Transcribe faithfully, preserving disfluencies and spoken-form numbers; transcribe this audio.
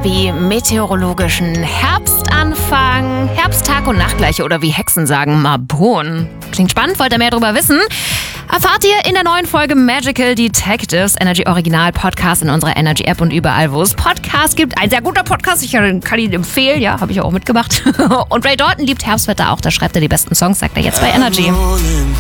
happy meteorologischen Herbstanfang, Herbsttag und Nachtgleiche oder wie Hexen sagen, Mabon. Klingt spannend, wollt ihr mehr darüber wissen? Erfahrt ihr in der neuen Folge Magical Detectives, Energy Original Podcast in unserer Energy App und überall, wo es Podcasts gibt. Ein sehr guter Podcast, ich kann ihn empfehlen, ja, habe ich auch mitgemacht. Und Ray Dalton liebt Herbstwetter auch, da schreibt er die besten Songs, sagt er jetzt bei Energy.